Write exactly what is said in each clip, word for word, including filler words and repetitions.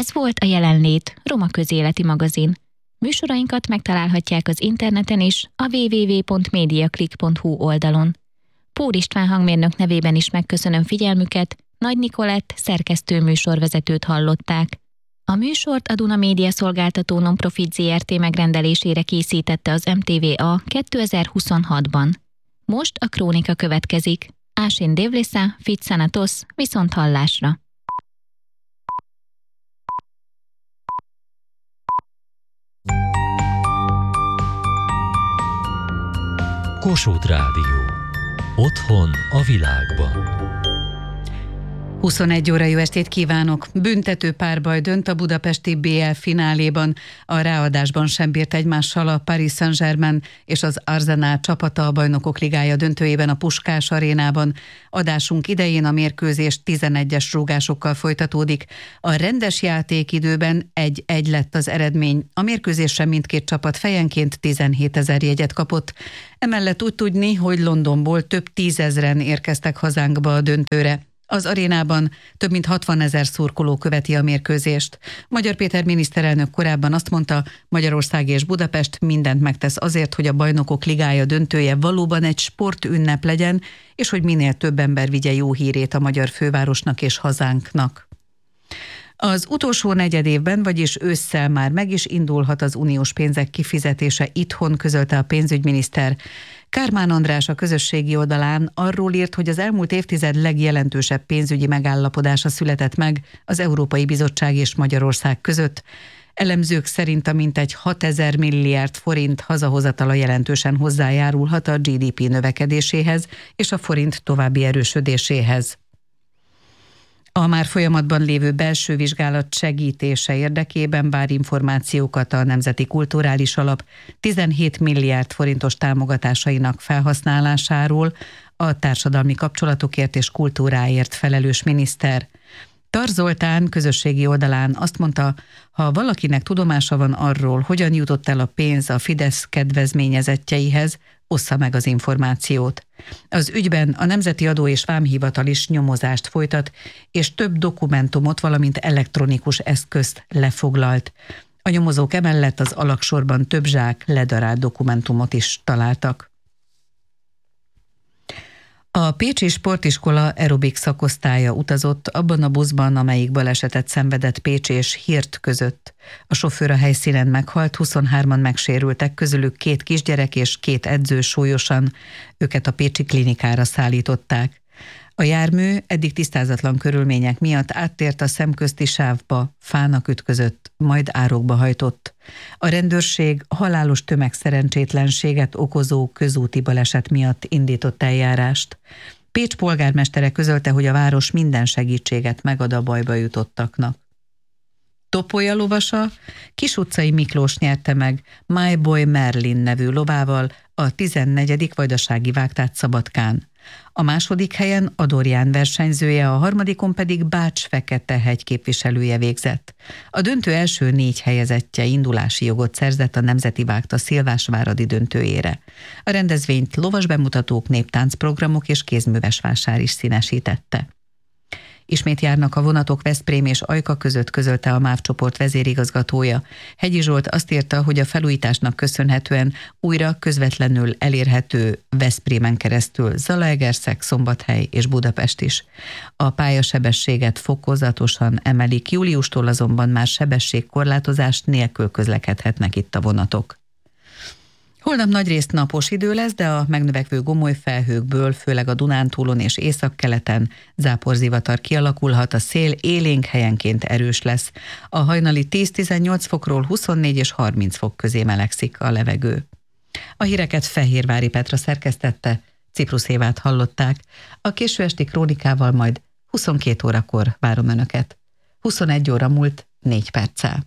Ez volt a Jelenlét, Roma közéleti magazin. Műsorainkat megtalálhatják az interneten is, a double-u double-u double-u pont mediaclick pont hu oldalon. Pór István hangmérnök nevében is megköszönöm figyelmüket, Nagy Nikolett szerkesztő műsorvezetőt hallották. A műsort a Duna Média Szolgáltató Nonprofit zé er té megrendelésére készítette az em té vé á kétezer-huszonhatban. Most a krónika következik. Ásin Dévlésza, Fitsanatos, viszont hallásra. Kossuth Rádió. Otthon a világban. huszonegy óra, jó estét kívánok! Büntető párbaj dönt a budapesti bé el fináléban. A ráadásban sem bírt egymással a Paris Saint-Germain és az Arsenal csapata a Bajnokok Ligája döntőjében a Puskás arénában. Adásunk idején a mérkőzés tizenegyes rúgásokkal folytatódik. A rendes játékidőben egy-egy lett az eredmény. A mérkőzésre mindkét csapat fejenként tizenhétezer jegyet kapott. Emellett úgy tudni, hogy Londonból több tízezren érkeztek hazánkba a döntőre. Az arénában több mint hatvanezer szurkoló követi a mérkőzést. Magyar Péter miniszterelnök korábban azt mondta, Magyarország és Budapest mindent megtesz azért, hogy a Bajnokok Ligája döntője valóban egy sportünnep legyen, és hogy minél több ember vigye jó hírét a magyar fővárosnak és hazánknak. Az utolsó negyedévben, vagyis ősszel már meg is indulhat az uniós pénzek kifizetése itthon, közölte a pénzügyminiszter. Kármán András a közösségi oldalán arról írt, hogy az elmúlt évtized legjelentősebb pénzügyi megállapodása született meg az Európai Bizottság és Magyarország között. Elemzők szerint a mintegy hatezer milliárd forint hazahozatala jelentősen hozzájárulhat a gé dé pé növekedéséhez és a forint további erősödéséhez. A már folyamatban lévő belső vizsgálat segítése érdekében vár információkat a Nemzeti Kulturális Alap tizenhét milliárd forintos támogatásainak felhasználásáról a társadalmi kapcsolatokért és kultúráért felelős miniszter. Tar Zoltán közösségi oldalán azt mondta, ha valakinek tudomása van arról, hogyan jutott el a pénz a Fidesz kedvezményezettjeihez, ossza meg az információt. Az ügyben a Nemzeti Adó és Vámhivatal is nyomozást folytat, és több dokumentumot, valamint elektronikus eszközt lefoglalt. A nyomozók emellett az alagsorban több zsák ledarált dokumentumot is találtak. A Pécsi Sportiskola aerobik szakosztálya utazott abban a buszban, amelyik balesetet szenvedett Pécs és Hirt között. A sofőr a helyszínen meghalt, huszonhárman megsérültek, közülük két kisgyerek és két edző súlyosan. Őket a pécsi klinikára szállították. A jármű eddig tisztázatlan körülmények miatt áttért a szemközti sávba, fának ütközött, majd árokba hajtott. A rendőrség halálos tömegszerencsétlenséget okozó közúti baleset miatt indított eljárást. Pécs polgármestere közölte, hogy a város minden segítséget megad a bajba jutottaknak. Topolya lovasa Kis utcai Miklós nyerte meg My Boy Merlin nevű lovával a tizennegyedik vajdasági vágtát Szabadkán. A második helyen Adorján versenyzője, a harmadikon pedig Bács Fekete hegy képviselője végzett. A döntő első négy helyezettje indulási jogot szerzett a Nemzeti Vágta Szilvásváradi döntőjére. A rendezvényt lovas bemutatók, néptáncprogramok és kézművesvásár is színesítette. Ismét járnak a vonatok Veszprém és Ajka között, közölte a MÁV csoport vezérigazgatója. Hegyi Zsolt azt írta, hogy a felújításnak köszönhetően újra közvetlenül elérhető Veszprémen keresztül Zalaegerszeg, Szombathely és Budapest is. A pályasebességet fokozatosan emelik, júliustól azonban már sebességkorlátozás nélkül közlekedhetnek itt a vonatok. Holnap nagyrészt napos idő lesz, de a megnövekvő gomoly felhőkből, főleg a Dunántúlon és északkeleten záporzivatar kialakulhat, a szél élénk helyenként erős lesz. A hajnali tíz-tizennyolc fokról huszonnégy és harminc fok közé melegszik a levegő. A híreket Fehérvári Petra szerkesztette, Ciprus Évát hallották. A késő esti krónikával majd huszonkét órakor várom Önöket. huszonegy óra múlt négy perccel.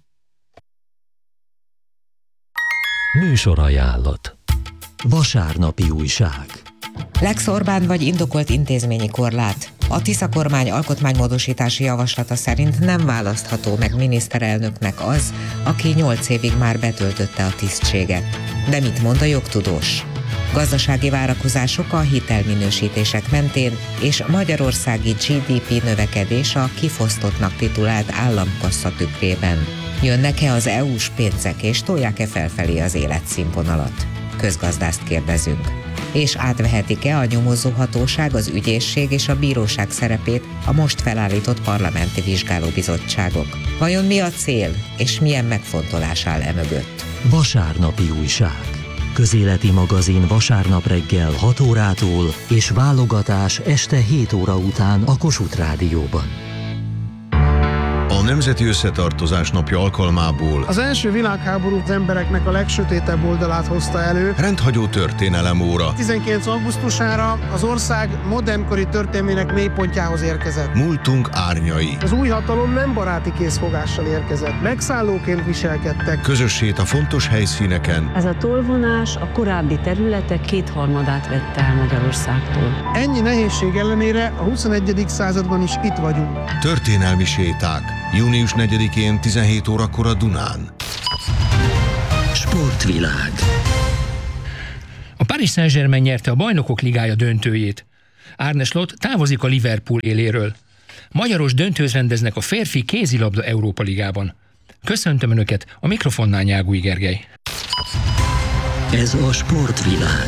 Műsorajánlat. Vasárnapi újság. Lex Orbán vagy indokolt intézményi korlát. A Tisza kormány alkotmánymódosítási javaslata szerint nem választható meg miniszterelnöknek az, aki nyolc évig már betöltötte a tisztséget. De mit mond a jogtudós? Gazdasági várakozások a hitelminősítések mentén és magyarországi gé dé pé növekedés a kifosztottnak titulált államkassa tükrében. Jönnek-e az é u-s pénzek és tolják-e felfelé az életszínvonalat? Közgazdászt kérdezünk. És átvehetik-e a nyomozóhatóság, az ügyészség és a bíróság szerepét a most felállított parlamenti vizsgálóbizottságok? Vajon mi a cél, és milyen megfontolás áll emögött? Vasárnapi újság. Közéleti magazin vasárnap reggel hat órától és válogatás este hét óra után a Kossuth Rádióban. A Nemzeti Összetartozás napja alkalmából az első világháború az embereknek a legsötétebb oldalát hozta elő. rendhagyó történelem óra. tizenkilenc augusztusára az ország modernkori történelmének mélypontjához érkezett. Múltunk árnyai. Az új hatalom nem baráti készfogással érkezett. Megszállóként viselkedtek. Közös sét a fontos helyszíneken. Ez a tolvonás a korábbi területek kétharmadát vette el Magyarországtól. Ennyi nehézség ellenére a huszonegyedik században is itt vagyunk. Történelmi séták. június negyedikén tizenhét órakor a Dunán. Sportvilág. A Paris Saint-Germain nyerte a Bajnokok Ligája döntőjét. Arne Slot távozik a Liverpool éléről. Magyaros döntőt rendeznek a férfi kézilabda Európa Ligában. Köszöntöm Önöket, a mikrofonnál Nyágúj Gergely. Ez a Sportvilág.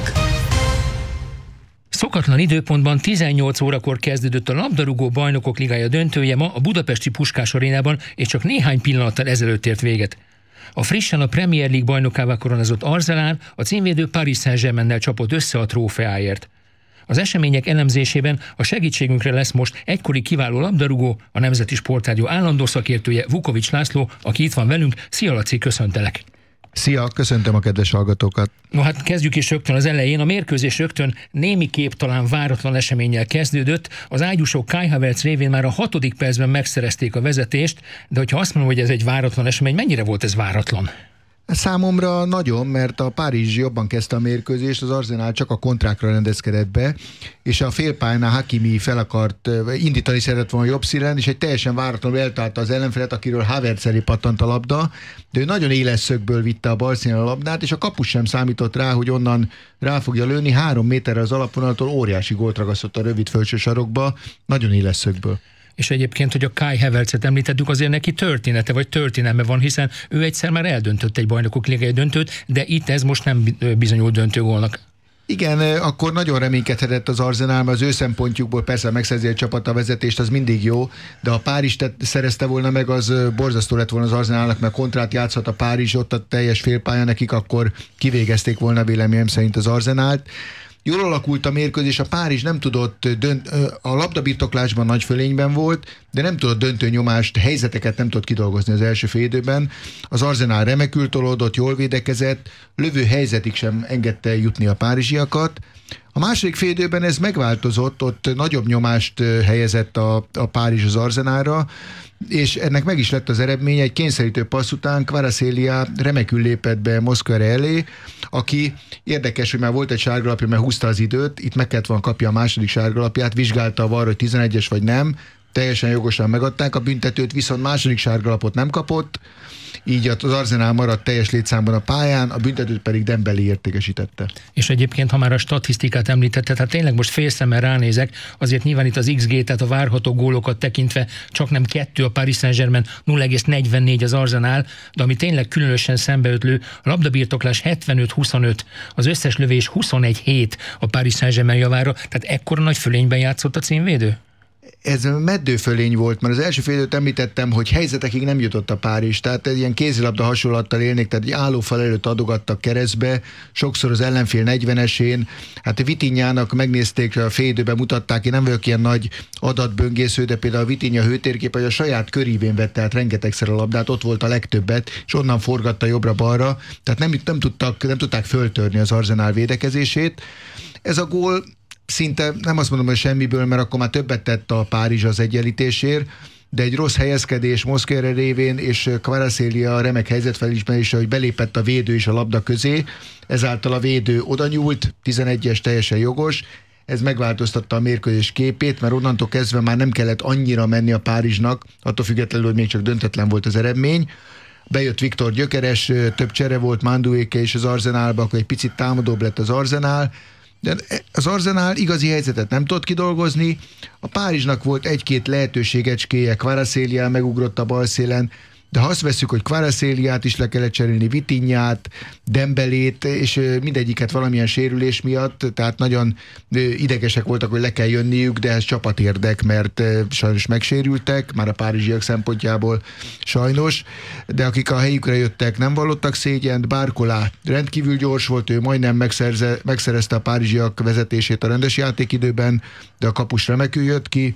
Szokatlan időpontban tizennyolc órakor kezdődött a labdarúgó Bajnokok Ligája döntője ma a budapesti Puskás Arénában, és csak néhány pillanattal ezelőtt ért véget. A frissen a Premier League bajnokává koronázott Arsenal a címvédő Paris Saint-Germainnel csapott össze a trófeáért. Az események elemzésében a segítségünkre lesz most egykori kiváló labdarúgó, a Nemzeti Sportrádió állandó szakértője, Vukovics László, aki itt van velünk. Szia Laci, köszöntelek! Szia, köszöntöm a kedves hallgatókat! No hát kezdjük is rögtön az elején. A mérkőzés rögtön némiképp talán váratlan eseménnyel kezdődött. Az ágyúsok Kai Havertz révén már a hatodik percben megszerezték a vezetést, de hogyha azt mondom, hogy ez egy váratlan esemény, mennyire volt ez váratlan? Számomra nagyon, mert a Párizs jobban kezdte a mérkőzést, az Arsenal csak a kontrákra rendezkedett be, és a félpályánál Hakimi fel akart indítani, szeretett volna jobb színen, és egy teljesen váratlanul eltalálta az ellenfelet, akiről Havertz elé pattant a labda, de ő nagyon éles szögből vitte a balszínen a labdát, és a kapus sem számított rá, hogy onnan rá fogja lőni, három méterre az alapvonaltól óriási gólt ragasztott a rövid felső sarokba, nagyon éles szögből. És egyébként, hogy a Kai Havertzet említettük, azért neki története vagy történelme van, hiszen ő egyszer már eldöntött egy Bajnokok Ligája döntőt, de itt ez most nem bizonyult döntőgólnak. Igen, akkor nagyon reménykedhetett az Arsenal, mert az ő szempontjukból persze megszerzi egy csapat a vezetést, az mindig jó, de ha Párizs szerezte volna meg, az borzasztó lett volna az Arsenalnak, mert kontrát játszhat a Párizs, ott a teljes félpálya nekik, akkor kivégezték volna véleményem szerint az Arsenalt. Jól alakult a mérkőzés, a Párizs nem tudott, dönt, a labdabirtoklásban nagy fölényben volt, de nem tudott döntő nyomást, helyzeteket nem tudott kidolgozni az első fél időben. Az Arsenal remekül tolódott, jól védekezett, lövő helyzetig sem engedte jutni a párizsiakat. A második fél időben ez megváltozott, ott nagyobb nyomást helyezett a, a Párizs az Arsenalra, és ennek meg is lett az eredménye, egy kényszerítő passz után Kvaratskhelia remekül lépett be Mosquera elé, aki érdekes, hogy már volt egy sárgalapja, mert húzta az időt, itt meg kellett volna kapja a második sárgalapját, vizsgálta a var, hogy tizenegyes vagy nem, teljesen jogosan megadták a büntetőt, viszont második sárgalapot nem kapott, így az Arsenal maradt teljes létszámban a pályán, a büntetőt pedig Dembélé értékesítette. És egyébként, ha már a statisztikát említetted, hát tényleg most félszemmel ránézek, azért nyilván itt az iksz gé, tehát a várható gólokat tekintve csak nem kettő a Paris Saint-Germain, nulla egész negyvennégy az Arsenal, de ami tényleg különösen szembeötlő, a labdabirtoklás hetvenöt huszonöt, az összes lövés huszonegy hét a Paris Saint-Germain javára, tehát ekkora nagy fölényben játszott a címvédő? Ez meddőfölény volt, mert az első fél időt említettem, hogy helyzetekig nem jutott a Párizs, tehát egy ilyen kézilabda hasonlattal élnék, tehát egy állófal előtt adogattak keresztbe, sokszor az ellenfél negyvenesén, hát Vitinhának megnézték, a fél időben mutatták, én nem vagyok ilyen nagy adatböngésző, de például a Vitinha hőtérkép, hogy a saját körívén vette át rengetegszer a labdát, ott volt a legtöbbet, és onnan forgatta jobbra-balra, tehát nem, nem, tudtak, nem tudták föltörni az Arsenal védekezését. Ez a gól szinte nem azt mondom, hogy semmiből, mert akkor már többet tett a Párizs az egyenlítésért, de egy rossz helyezkedés Mosquera révén és Kvaratskhelia remek helyzetfelismerése, hogy belépett a védő is a labda közé, ezáltal a védő oda nyúlt, tizenegyes teljesen jogos, ez megváltoztatta a mérkőzés képét, mert onnantól kezdve már nem kellett annyira menni a Párizsnak, attól függetlenül, hogy még csak döntetlen volt az eredmény. bejött Viktor Gyökeres, több csere volt Manduéke és az Arsenalba, akkor egy picit támadóbb lett az Arsenal, de az Arsenal igazi helyzetet nem tudott kidolgozni, a Párizsnak volt egy-két lehetőségecskéje, Kvaratskhelia megugrott a balszélen, de ha azt veszük, hogy Kvaratskhéliát is le kellett cserélni, Vitinhát, Dembelét, és mindegyiket valamilyen sérülés miatt, tehát nagyon idegesek voltak, hogy le kell jönniük, de ez csapatérdek, mert sajnos megsérültek, már a párizsiak szempontjából sajnos, de akik a helyükre jöttek, nem vallottak szégyent. Barcola rendkívül gyors volt, ő majdnem megszerze, megszerezte a párizsiak vezetését a rendes játékidőben, de a kapus remekül jött ki.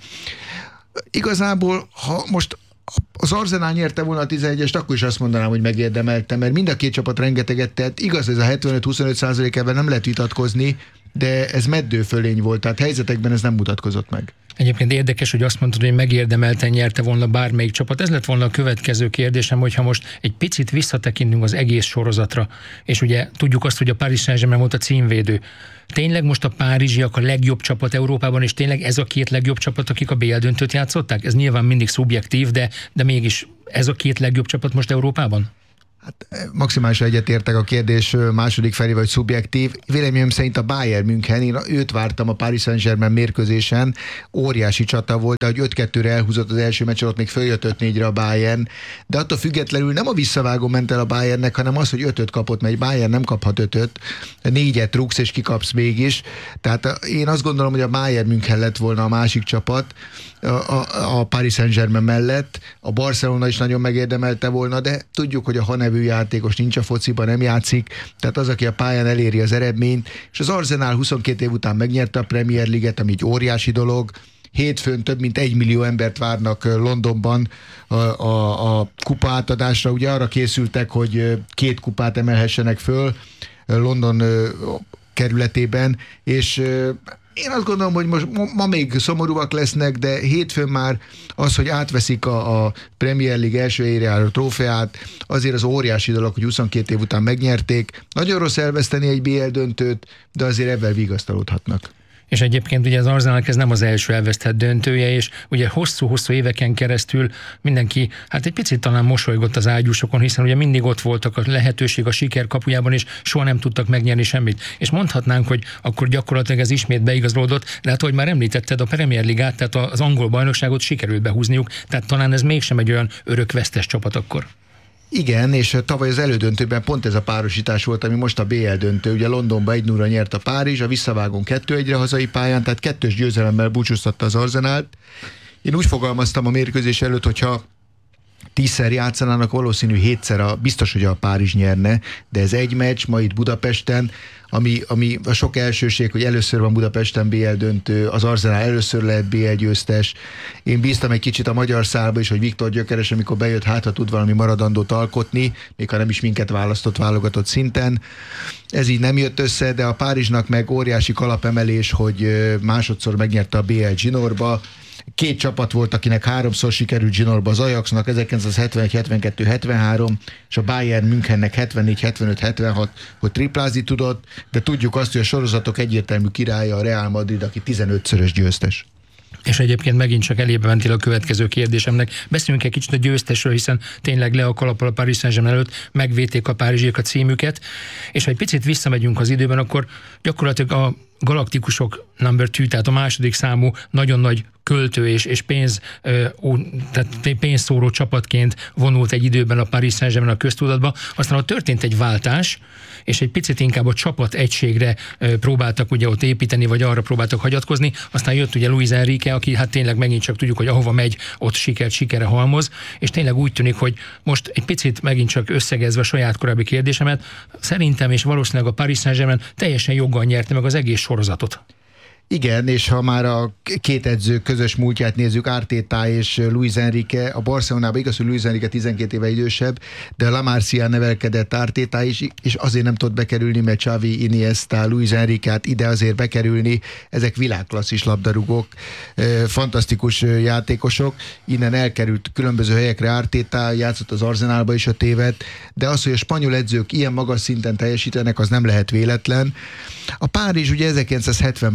Igazából, ha most az Arsenal nyerte volna a tizenegyest, akkor is azt mondanám, hogy megérdemelte, mert mind a két csapat rengeteget tett. Igaz, ez a hetvenöt-huszonöt százalékában nem lehet vitatkozni, de ez meddőfölény volt, tehát helyzetekben ez nem mutatkozott meg. Egyébként érdekes, hogy azt mondtad, hogy megérdemelten nyerte volna bármelyik csapat. Ez lett volna a következő kérdésem, hogyha most egy picit visszatekintünk az egész sorozatra, és ugye tudjuk azt, hogy a Paris Saint-Germain volt a címvédő. Tényleg most a párizsiak a legjobb csapat Európában, és tényleg ez a két legjobb csapat, akik a bé el döntőt játszották? Ez nyilván mindig szubjektív, de, de mégis ez a két legjobb csapat most Európában? Hát maximálisan egyetértek a kérdés második felével, hogy szubjektív. Véleményem szerint a Bayern München, én őt vártam a Paris Saint-Germain mérkőzésen, óriási csata volt, de hogy öt kettőre elhúzott az első meccsen, ott még följött öt négyre a Bayern, de attól függetlenül nem a visszavágó ment el a Bayernnek, hanem az, hogy ötöt kapott, mert egy Bayern nem kaphat ötöt, négyet rúgsz és kikapsz mégis. Tehát én azt gondolom, hogy a Bayern München lett volna a másik csapat a, a, a Paris Saint-Germain mellett, a Barcelona is nagyon megérdemelte volna, de tudjuk, hogy a hanevű játékos nincs a fociban, nem játszik, tehát az, aki a pályán eléri az eredményt, és az Arsenal huszonkét év után megnyerte a Premier League-et, ami egy óriási dolog. Hétfőn több mint egy millió embert várnak Londonban a, a, a kupa átadásra. Ugye arra készültek, hogy két kupát emelhessenek föl London kerületében, és én azt gondolom, hogy most ma még szomorúak lesznek, de hétfőn már az, hogy átveszik a, a Premier League első helyére álló trófeát, azért az óriási dolog, hogy huszonkét év után megnyerték. Nagyon rossz elveszteni egy bé el döntőt, de azért ebben vigasztalódhatnak. És egyébként ugye az Arsenalnak ez nem az első elvesztett döntője, és ugye hosszú-hosszú éveken keresztül mindenki hát egy picit talán mosolygott az ágyúsokon, hiszen ugye mindig ott voltak a lehetőség a siker kapujában, és soha nem tudtak megnyerni semmit. És mondhatnánk, hogy akkor gyakorlatilag ez ismét beigazolódott, de hát, ahogy már említetted, a Premier Ligát, tehát az angol bajnokságot sikerült behúzniuk, tehát talán ez mégsem egy olyan örök vesztes csapat akkor. Igen, és tavaly az elődöntőben pont ez a párosítás volt, ami most a bé el döntő. Ugye Londonban egy nulla nyert a Párizs, a visszavágón kettő egyre hazai pályán, tehát kettős győzelemmel búcsúztatta az Arsenalt. Én úgy fogalmaztam a mérkőzés előtt, hogyha tízszer játszanának, valószínű hétszer a, biztos, hogy a Párizs nyerne, de ez egy meccs, ma itt Budapesten, ami, ami a sok elsőség, hogy először van Budapesten bé el döntő, az Arsenal először lehet bé el győztes. Én bíztam egy kicsit a magyar szálba is, hogy Viktor Gyökeres, amikor bejött, hát ha tud valami maradandót alkotni, még ha nem is minket választott válogatott szinten. Ez így nem jött össze, de a Párizsnak meg óriási kalapemelés, hogy másodszor megnyerte a bé el Ginorba. Két csapat volt, akinek háromszor sikerült Ginorba, az Ajaxnak ezerkilencszázhetvenegy hetvenkettő hetvenhárom, és a Bayern Münchennek hetvennégy hetvenöt hetvenhat, hogy triplázni tudott, de tudjuk azt, hogy a sorozatok egyértelmű királya a Real Madrid, aki tizenötszörös győztes. És egyébként megint csak elébe mentél a következő kérdésemnek. Beszéljünk egy kicsit a győztesről, hiszen tényleg le a kalappal a Paris Saint-Germain előtt, megvédték a párizsiak a címüket, és ha egy picit visszamegyünk az időben, akkor gyakorlatilag a galaktikusok number two, tehát a második számú nagyon nagy költő és, és pénz, ó, tehát pénzszóró csapatként vonult egy időben a Paris Saint-Germain a köztudatba, aztán ott történt egy váltás, és egy picit inkább a csapat egységre próbáltak ugye ott építeni, vagy arra próbáltak hagyatkozni, aztán jött ugye Luis Enrique, aki hát tényleg megint csak tudjuk, hogy ahova megy, ott sikert sikere halmoz, és tényleg úgy tűnik, hogy most egy picit megint csak összegezve a saját korábbi kérdésemet, szerintem és valószínűleg a Paris Saint-Germain teljesen joggal nyerte meg az egész sorozatot. Igen, és ha már a két edző közös múltját nézzük, Arteta és Luis Enrique, a Barcelonában igaz, hogy Luis Enrique tizenkét éve idősebb, de La Masia nevelkedett Arteta is, és azért nem tudott bekerülni, mert Xavi, Iniesta, Luis Enrique-t ide azért bekerülni, ezek világklasszis labdarúgók, fantasztikus játékosok, innen elkerült különböző helyekre Arteta, játszott az Arsenalba is a tévet, de az, hogy a spanyol edzők ilyen magas szinten teljesítenek, az nem lehet véletlen. A Párizs ugye ezerkilencszázhetvenben alakult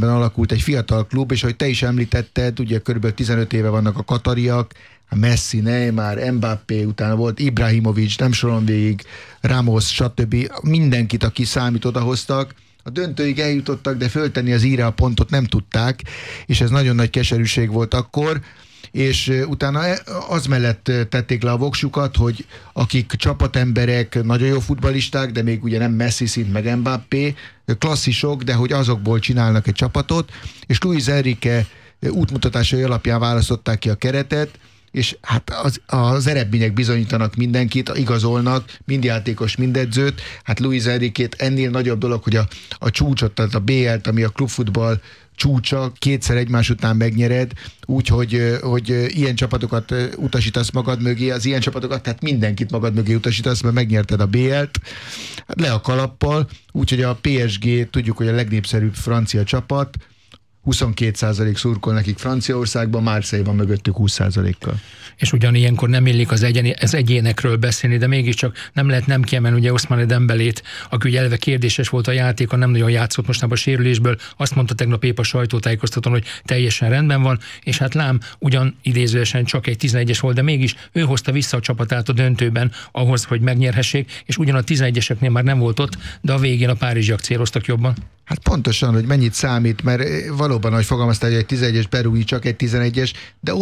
kialakult egy fiatal klub, és ahogy te is említetted, ugye körülbelül tizenöt éve vannak a katariak, Messi, Neymar, Mbappé, utána volt Ibrahimovic, nem soron végig, Ramos, stb. Mindenkit, aki számít, odahoztak. A döntőig eljutottak, de föltenni az íre a pontot nem tudták, és ez nagyon nagy keserűség volt akkor, és utána az mellett tették le a voksukat, hogy akik csapatemberek, nagyon jó futballisták, de még ugye nem Messi szint, meg Mbappé, klasszisok, de hogy azokból csinálnak egy csapatot, és Luis Enrique útmutatásai alapján választották ki a keretet, és hát az, az eredmények bizonyítanak mindenkit, igazolnak, mind játékos, mind edzőt. Hát Luis Enriquét ennél nagyobb dolog, hogy a, a csúcsot, tehát a bé el-t, ami a klubfutball csúcsa, kétszer egymás után megnyered, úgyhogy hogy ilyen csapatokat utasítasz magad mögé, az ilyen csapatokat, tehát mindenkit magad mögé utasítasz, mert megnyerted a bé el-t, hát le a kalappal, úgyhogy a pé es gé, tudjuk, hogy a legnépszerűbb francia csapat, huszonkét százalék szurkol nekik Franciaországban, Marseille van mögöttük húsz százalékkal. És ugyanilyenkor nem illik az, egyeni, az egyénekről beszélni, de mégiscsak nem lehet nem kiemelni ugye Ousmane Dembélét, aki ugye eleve kérdéses volt a játéka, nem nagyon játszott mostanában a sérülésből, azt mondta tegnap épp a sajtótájékoztatón, hogy teljesen rendben van, és hát lám ugyan idézőesen csak egy tizenegyes volt, de mégis ő hozta vissza a csapatát a döntőben ahhoz, hogy megnyerhessék, és ugyan a tizenegyeseknél már nem volt ott, de a végén a párizsiak céloztak jobban. Hát pontosan, hogy mennyit számít, mert valóban, ahogy fogalmaztál, hogy egy tizenegyes Berúi csak egy tizenegyes, de